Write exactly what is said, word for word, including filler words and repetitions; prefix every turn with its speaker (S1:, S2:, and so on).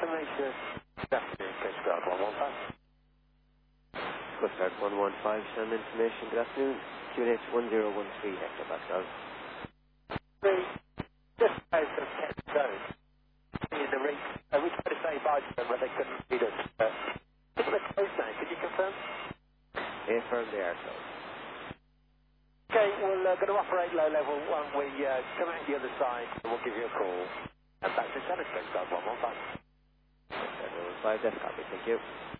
S1: information. Good afternoon, Coast Guard one one five.
S2: Coast Guard one one five, send information. Good afternoon. Q N H one zero one three hectopascal.
S1: Three, just out of ten zone. In the ring, uh, we tried to say bye to them, but they couldn't read us. Uh, people are closed now, could you confirm?
S2: Affirm they are closed.
S1: Okay, we're uh, going to operate low level when we uh, come out the other side, and we'll give you a call. And back to Senate Coast Guard one one five.
S2: one one five, that's copy. Thank you.